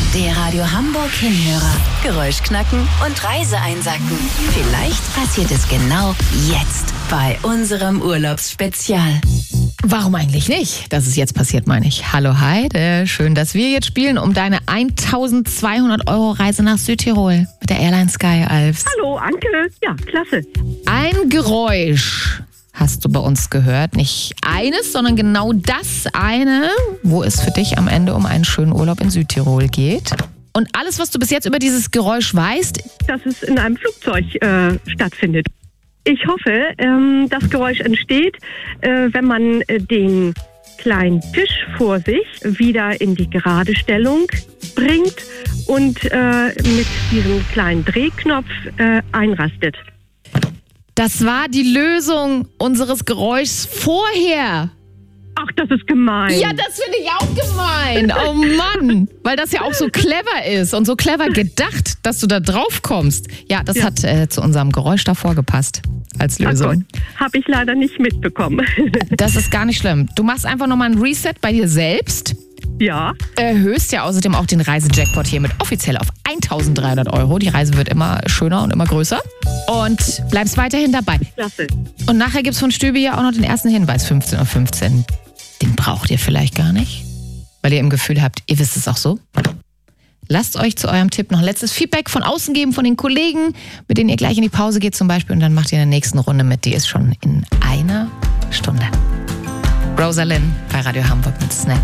Der Radio Hamburg Hinhörer. Geräusch knacken und Reise einsacken. Vielleicht passiert es genau jetzt bei unserem Urlaubsspezial. Warum eigentlich nicht? Dass es jetzt passiert, meine ich. Hallo Heide, schön, dass wir jetzt spielen um deine 1.200 € Reise nach Südtirol mit der Airline Sky Alps. Hallo, Anke. Ja, klasse. Ein Geräusch hast du bei uns gehört. Nicht eines, sondern genau das eine, wo es für dich am Ende um einen schönen Urlaub in Südtirol geht. Und alles, was du bis jetzt über dieses Geräusch weißt, Dass es in einem Flugzeug stattfindet. Ich hoffe, das Geräusch entsteht, wenn man den kleinen Tisch vor sich wieder in die gerade Stellung bringt und mit diesem kleinen Drehknopf einrastet. das war die Lösung unseres Geräuschs vorher. Ach, das ist gemein. Ja, das finde ich auch gemein. Oh Mann, weil das ja auch so clever ist und so clever gedacht, dass du da drauf kommst. Ja, das hat zu unserem Geräusch davor gepasst als Lösung. Habe ich leider nicht mitbekommen. Das ist gar nicht schlimm. Du machst einfach nochmal ein Reset bei dir selbst. Ja. Erhöhst ja außerdem auch den Reisejackpot hiermit offiziell auf 1.300 €. Die Reise wird immer schöner und immer größer. Und bleibst weiterhin dabei. Klasse. Und nachher gibt es von Stübi ja auch noch den ersten Hinweis, 15:15 Uhr. Den braucht ihr vielleicht gar nicht, weil ihr im Gefühl habt, ihr wisst es auch so. Lasst euch zu eurem Tipp noch ein letztes Feedback von außen geben, von den Kollegen, mit denen ihr gleich in die Pause geht zum Beispiel. Und dann macht ihr in der nächsten Runde mit. Die ist schon in einer Stunde. Rosalind bei Radio Hamburg mit Snap.